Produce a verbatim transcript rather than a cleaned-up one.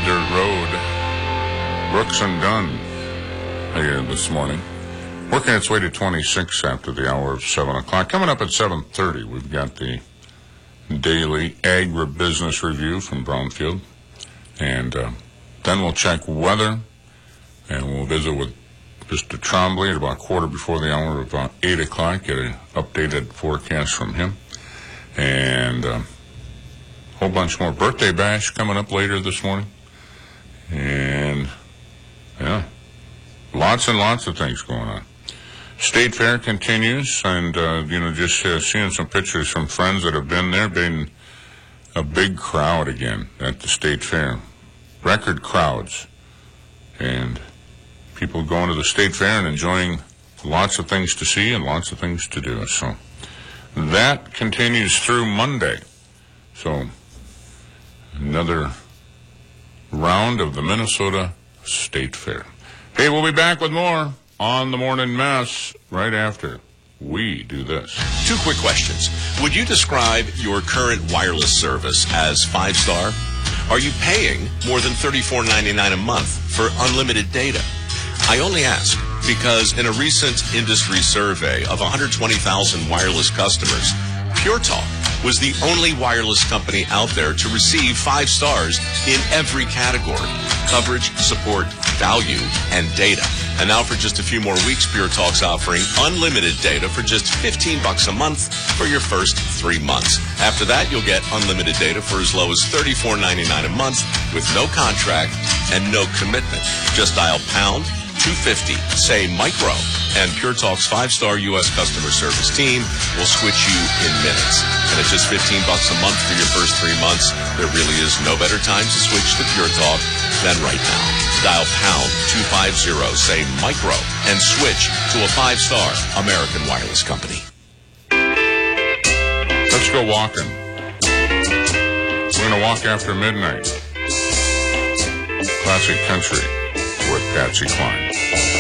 dirt road. Brooks and Dunn here this morning. Working its way to twenty-six after the hour of seven o'clock. Coming up at seven thirty, we've got the daily agribusiness review from Brownfield. And uh, then we'll check weather, and we'll visit with Mister Trombley at about quarter before the hour of about eight o'clock, get an updated forecast from him. And a uh, whole bunch more birthday bash coming up later this morning. And, yeah, lots and lots of things going on. State Fair continues, and, uh, you know, just uh, seeing some pictures from friends that have been there, been a big crowd again at the State Fair. Record crowds. And people going to the State Fair and enjoying lots of things to see and lots of things to do. So that continues through Monday. So another round of the Minnesota State Fair. Hey, we'll be back with more on the Morning Mess right after we do this. Two quick questions. Would you describe your current wireless service as five-star? Are you paying more than thirty-four ninety-nine a month for unlimited data? I only ask because in a recent industry survey of one hundred twenty thousand wireless customers, Pure Talk was the only wireless company out there to receive five stars in every category: coverage, support, value, and data. And now for just a few more weeks, Pure Talk's offering unlimited data for just fifteen bucks a month for your first three months. After that, you'll get unlimited data for as low as thirty-four ninety-nine a month with no contract and no commitment. Just dial pound two fifty, say micro, and Pure Talk's five-star U S customer service team will switch you in minutes. And at just fifteen bucks a month for your first three months, there really is no better time to switch to Pure Talk than right now. Dial pound two fifty, say micro, and switch to a five-star American wireless company. Let's go walking. We're going to walk after midnight. Classic country with Patsy Cline.